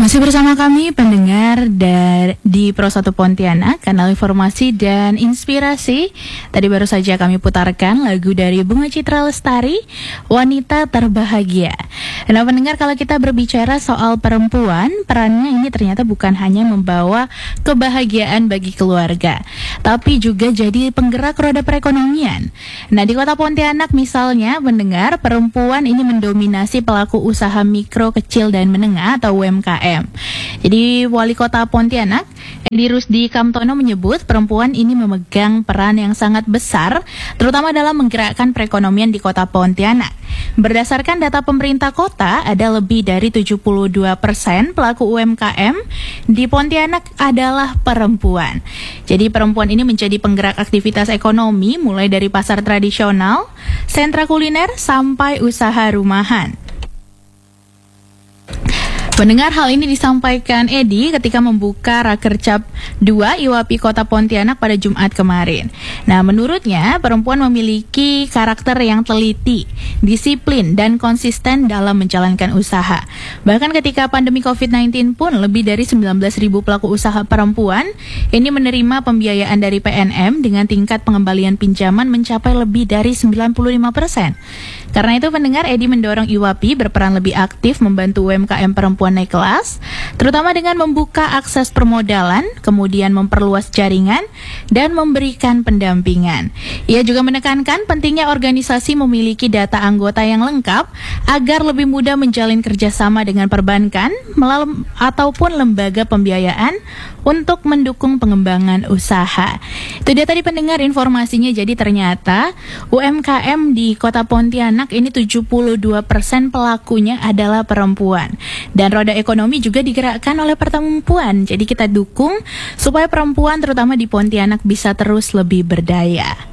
Masih bersama kami pendengar di Pro 1 Pontianak, kanal informasi dan inspirasi. Tadi baru saja kami putarkan lagu dari Bunga Citra Lestari, Wanita Terbahagia. Nah pendengar, kalau kita berbicara soal perempuan, perannya ini ternyata bukan hanya membawa kebahagiaan bagi keluarga, tapi juga jadi penggerak roda perekonomian. Nah di kota Pontianak misalnya, pendengar, perempuan ini mendominasi pelaku usaha mikro, kecil dan menengah atau UMKM. Jadi Wali Kota Pontianak, Edi Rusdi Kamtono menyebut perempuan ini memegang peran yang sangat besar, terutama dalam menggerakkan perekonomian di Kota Pontianak. Berdasarkan data pemerintah kota, ada lebih dari 72% pelaku UMKM di Pontianak adalah perempuan. Jadi perempuan ini menjadi penggerak aktivitas ekonomi mulai dari pasar tradisional, sentra kuliner, sampai usaha rumahan. Pendengar, hal ini disampaikan Edi ketika membuka Rakercap 2 IWAPI Kota Pontianak pada Jumat kemarin. Nah, menurutnya perempuan memiliki karakter yang teliti, disiplin, dan konsisten dalam menjalankan usaha. Bahkan ketika pandemi COVID-19 pun lebih dari 19.000 pelaku usaha perempuan ini menerima pembiayaan dari PNM dengan tingkat pengembalian pinjaman mencapai lebih dari 95%. Karena itu pendengar, Edi mendorong IWAPI berperan lebih aktif membantu UMKM perempuan naik kelas, terutama dengan membuka akses permodalan, kemudian memperluas jaringan, dan memberikan pendampingan. Ia juga menekankan pentingnya organisasi memiliki data anggota yang lengkap agar lebih mudah menjalin kerjasama dengan perbankan ataupun lembaga pembiayaan untuk mendukung pengembangan usaha. Itu dia tadi pendengar informasinya. Jadi ternyata UMKM di Kota Pontianak ini 72% pelakunya adalah perempuan. Dan roda ekonomi juga digerakkan oleh perempuan. Jadi kita dukung supaya perempuan terutama di Pontianak bisa terus lebih berdaya.